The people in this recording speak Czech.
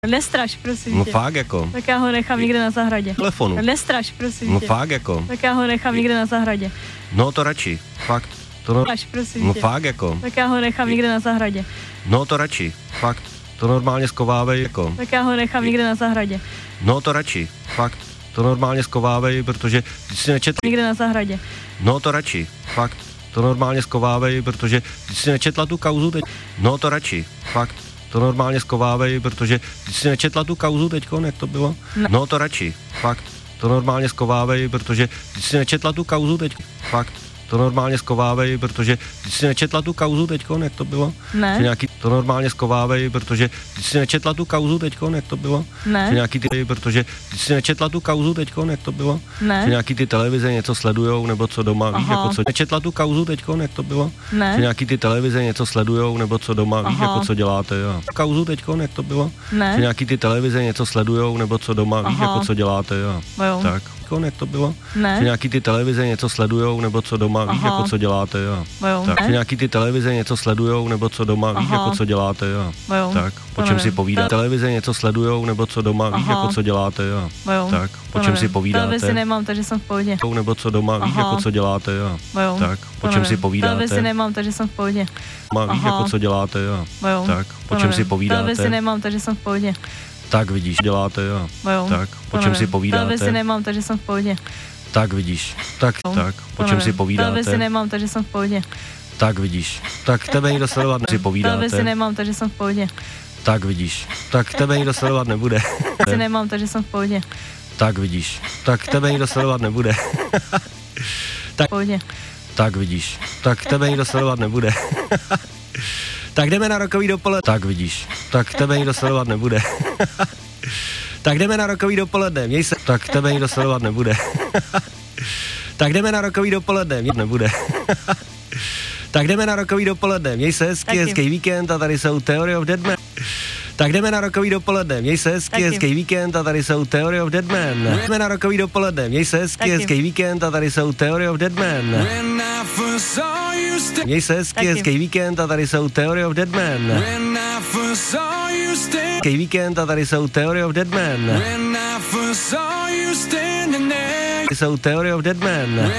Nestraš, prosím No tě. fakt jako. Tak já ho nechám někde na zahradě. Telefonu. Nestraš, prosím No tě. fakt jako. Tak já ho nechám někde na zahradě. No to radši. Fakt. To Nestraš, prosím no tě. fakt jako. Tak já ho nechám někde na zahradě. No to radši. Fakt. To normálně skovávej jako. Tak já ho nechám někde na zahradě. No to radši. Fakt. To normálně skovávej, protože ty si nečetla. Někde na zahradě. No to radši. Fakt. To normálně skovávej, protože ty si nečetla tu kauzu teď. No to radši. Fakt. To normálně skovávej, protože ty si nečetla tu kauzu teďkon, jak to bylo? Ne. No to radši. Fakt. To normálně skovávej, protože ty si nečetla tu kauzu teď. Fakt. To normálně skovávej, protože ty si nečetla tu kauzu teďkon, jak to bylo? Ne. Že nějaký to normálně skovávej, protože ty si nečetla tu kauzu teďkon, jak to bylo? Ne. Že nějaký ty, protože ty si nečetla tu kauzu teďkon, jak to bylo? Ne. Že nějaký ty televize něco sledujou, nebo co doma, víš, Aha. jako co. Nečetla tu kauzu teďkon, jak to bylo? Ne. Že nějaký ty televize něco sledujou, nebo co doma, víš, Aha. jako co děláte, jo. Kauzu teďkon, jak to bylo? Ne. Že nějaký ty televize něco sledujou, nebo co doma, víš, Aha. jako co děláte, jo. Jo. Tak, jak to bylo? Ne. Že nějaký ty televize něco sledujou, nebo co doma, víš, Aha. jako co děláte, jo. Jo. Tak, Ne. že nějaký ty televize něco sledujou, nebo co doma, víš, Aha. jako co děláte, jo. Jo. Tak, To o čem nevím. si povídáte? Televize něco sledujou, nebo co doma, víš, Aha. jako co děláte, jo. Jo. Tak, To o čem si nevím. povídáte? Televizi nemám, takže jsem v pohodě. Nebo co doma, víš, Aha. jako co děláte, jo. Jo. Tak, To o čem si nevím. povídáte? Televizi nemám, takže jsem v pohodě. Víš, Aha. jako co děláte, jo. Jo. Tak, To o čem si nevím. povídáte? Televizi nemám, takže jsem v pohodě. Tak vidíš, děláte, jo. Jo. Tak, To o čem si nevím. povídáte? Televizi nemám, takže jsem v pohodě. Tak vidíš, tak, Jo. tak, To o čem si nevím. povídáte? Televizi nemám, takže jsem v pohodě. Tak vidíš, tak tebe nikdo sledovat si povídáte. Televizi nemám, takže jsem v pohodě. Tak vidíš, tak tebe nikdo sledovat nebude. Televizi nemám, takže jsem v pohodě. Tak vidíš, tak tebe nikdo sledovat nebude. V pohodě. Tak vidíš, tak tebe nikdo sledovat nebude. Tak jdeme na rokový dopoledne. Tak vidíš, tak tebe nikdo sledovat nebude. Tak jdeme na rokový dopoledne, měj se, tak tebe nikdo sledovat nebude. Tak jdeme na rokový dopoledne, nebude. Tak jdeme na rokový dopoledne, měj se hezky, Taky. hezký víkend a tady jsou Theory of Deadman. Tak jdeme na rokový dopoledne, měj se hezky, Taky. hezký víkend a tady jsou Theory of Deadman. Jdeme na rokový dopoledne, měj se hezky, Taky. hezký víkend a tady jsou Theory of Deadman. Měj se hezky, Taky. hezký víkend a tady jsou Theory of Deadman. Hezký víkend a tady jsou Theory of Deadman. Tady jsou Theory of Deadman.